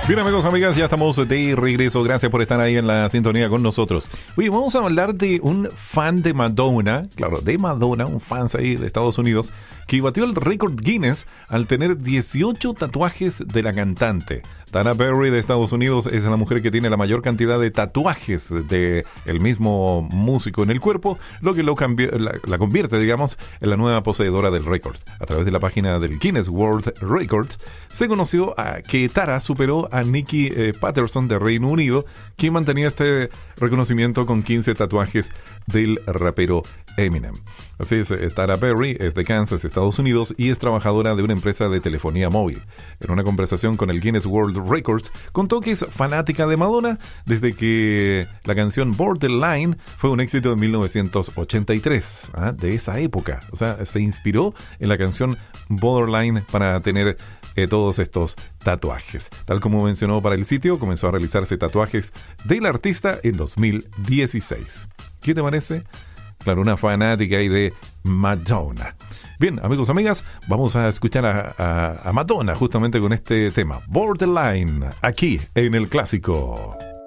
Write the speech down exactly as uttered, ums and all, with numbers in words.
Bien, amigos, amigas, ya estamos de regreso. Gracias por estar ahí en la sintonía con nosotros. Oye, vamos a hablar de un fan de Madonna, claro, de Madonna, un fan ahí de Estados Unidos, que batió el récord Guinness al tener dieciocho tatuajes de la cantante. Tana Perry de Estados Unidos es la mujer que tiene la mayor cantidad de tatuajes de el mismo músico en el cuerpo, lo que lo cambió, la, la convierte, digamos, en la nueva poseedora del récord. A través de la página del Guinness World Records se conoció a que Tara superó a Nikki eh, Patterson de Reino Unido, quien mantenía este reconocimiento con quince tatuajes del rapero Eminem. Así es, Tara Perry es de Kansas, Estados Unidos, y es trabajadora de una empresa de telefonía móvil. En una conversación con el Guinness World Records, contó que es fanática de Madonna desde que la canción Borderline fue un éxito en mil novecientos ochenta y tres, ¿ah? De esa época. O sea, se inspiró en la canción Borderline para tener eh, todos estos tatuajes. Tal como mencionó para el sitio, comenzó a realizarse tatuajes del artista en dos mil dieciséis. ¿Qué te parece? Claro, una fanática ahí de Madonna. Bien, amigos, amigas, vamos a escuchar a, a, a Madonna justamente con este tema, Borderline, aquí en El Clásico.